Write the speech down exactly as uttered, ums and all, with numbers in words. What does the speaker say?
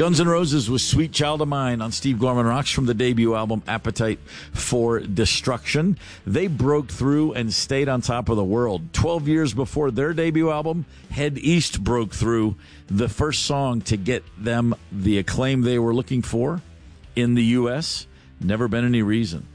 Guns N' Roses was Sweet Child of Mine on Steve Gorman Rocks from the debut album Appetite for Destruction. They broke through and stayed on top of the world. Twelve years before their debut album, Head East broke through, the first song to get them the acclaim they were looking for in the U S. Never been any reason.